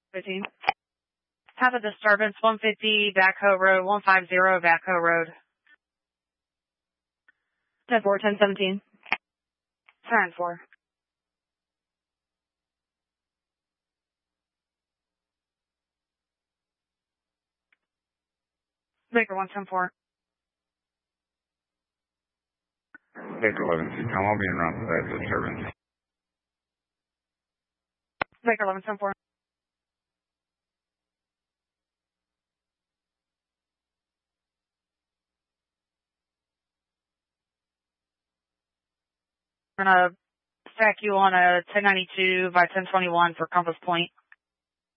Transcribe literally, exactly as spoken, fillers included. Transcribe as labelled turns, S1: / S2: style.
S1: fifteen. Have a disturbance, one fifty Backhoe Road, one fifty Backhoe Road. ten four, ten seventeen. ten four. Baker one ten four.
S2: Baker eleven two, come on, being around for that disturbance.
S1: Baker eleven ten four. I'm gonna stack you on a ten ninety-two by ten twenty-one for Compass Point.